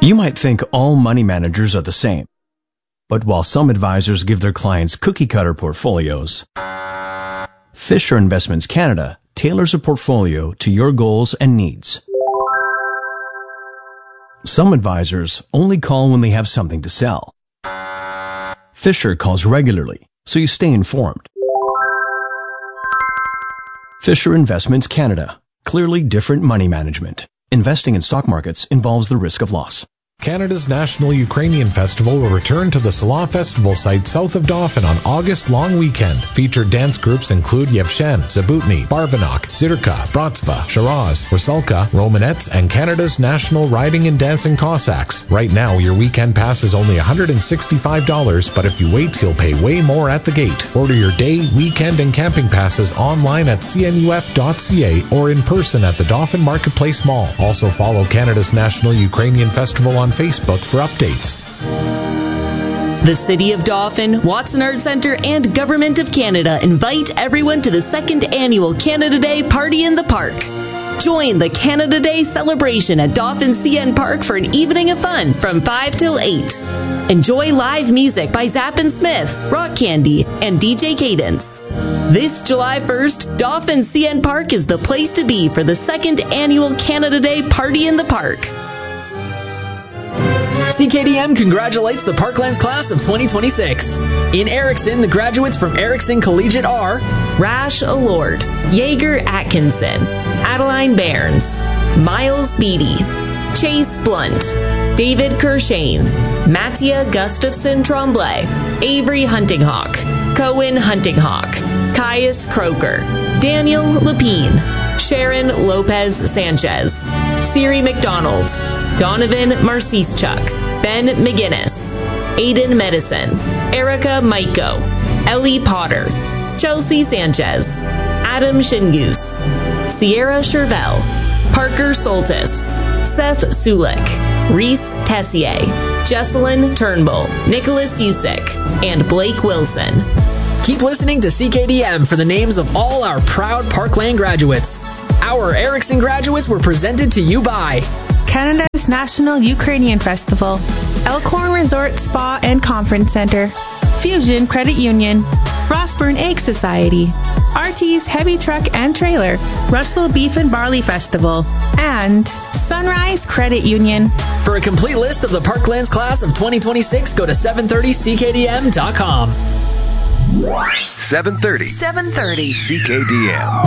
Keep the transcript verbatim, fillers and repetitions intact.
You might think all money managers are the same, but while some advisors give their clients cookie-cutter portfolios, Fisher Investments Canada tailors a portfolio to your goals and needs. Some advisors only call when they have something to sell. Fisher calls regularly, so you stay informed. Fisher Investments Canada. Clearly different money management. Investing in stock markets involves the risk of loss. Canada's National Ukrainian Festival will return to the Salah Festival site south of Dauphin on August long weekend. Featured dance groups include Yevshen, Zabutny, Barbanok, Zirka, Bratstva, Shiraz, Rusalka, Romanettes, and Canada's National Riding and Dancing Cossacks. Right now, your weekend pass is only one hundred sixty-five dollars, but if you wait, you'll pay way more at the gate. Order your day, weekend, and camping passes online at c n u f dot c a or in person at the Dauphin Marketplace Mall. Also follow Canada's National Ukrainian Festival on Facebook for updates. The City of Dauphin, Watson Arts Centre, and Government of Canada invite everyone to the second annual Canada Day Party in the Park. Join the Canada Day celebration at Dauphin C N Park for an evening of fun from five till eight. Enjoy live music by Zapp and Smith, Rock Candy, and D J Cadence. This July first, Dauphin C N Park is the place to be for the second annual Canada Day Party in the Park. C K D M congratulates the Parklands class of twenty twenty-six. In Erickson, the graduates from Erickson Collegiate are Rash Allord, Jaeger Atkinson, Adeline Bairns, Miles Beatty, Chase Blunt, David Kershane, Mattia Gustafson Tremblay, Avery Huntinghawk, Cohen Huntinghawk, Caius Croker, Daniel Lapine, Sharon Lopez Sanchez, Siri McDonald, Donovan Marcischuk, Ben McGinnis, Aiden Medicine, Erica Maiko, Ellie Potter, Chelsea Sanchez, Adam Shingoose, Sierra Chervell, Parker Soltis, Seth Sulik, Reese Tessier, Jesselyn Turnbull, Nicholas Usick, and Blake Wilson. Keep listening to C K D M for the names of all our proud Parkland graduates. Our Erickson graduates were presented to you by Canada's National Ukrainian Festival, Elkhorn Resort Spa and Conference Center, Fusion Credit Union, Rossburn Egg Society, R T's Heavy Truck and Trailer, Russell Beef and Barley Festival, and Sunrise Credit Union. For a complete list of the Parklands class of twenty twenty-six, go to seven thirty c k d m dot com. seven thirty. seven thirty. C K D M.